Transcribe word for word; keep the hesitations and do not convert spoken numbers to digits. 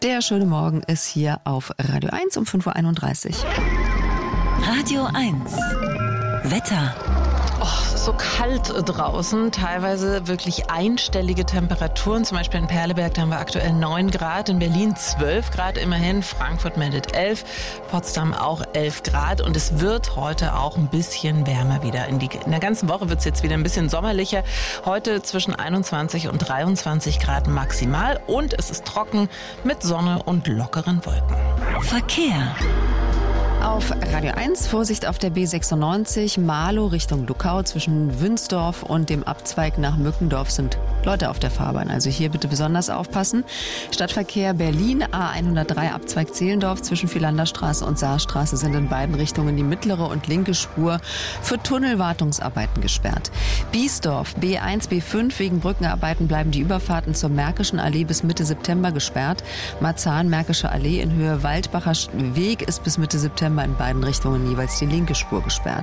Der schöne Morgen ist hier auf Radio eins um fünf Uhr einunddreißig. Radio eins. Wetter. Oh, es ist so kalt draußen, teilweise wirklich einstellige Temperaturen. Zum Beispiel in Perleberg, da haben wir aktuell neun Grad, in Berlin zwölf Grad immerhin, Frankfurt meldet elf, Potsdam auch elf Grad und es wird heute auch ein bisschen wärmer wieder. In, die, in der ganzen Woche wird es jetzt wieder ein bisschen sommerlicher. Heute zwischen einundzwanzig und dreiundzwanzig Grad maximal und es ist trocken mit Sonne und lockeren Wolken. Verkehr. Auf Radio eins, Vorsicht auf der B sechsundneunzig, Marlow Richtung Luckau. Zwischen Wünsdorf und dem Abzweig nach Mückendorf sind Leute auf der Fahrbahn. Also hier bitte besonders aufpassen. Stadtverkehr Berlin, A hundertdrei Abzweig Zehlendorf. Zwischen Philanderstraße und Saarstraße sind in beiden Richtungen die mittlere und linke Spur für Tunnelwartungsarbeiten gesperrt. Biesdorf, B eins, B fünf, wegen Brückenarbeiten bleiben die Überfahrten zur Märkischen Allee bis Mitte September gesperrt. Marzahn, Märkische Allee in Höhe Waldbacher Weg ist bis Mitte September in beiden Richtungen jeweils die linke Spur gesperrt.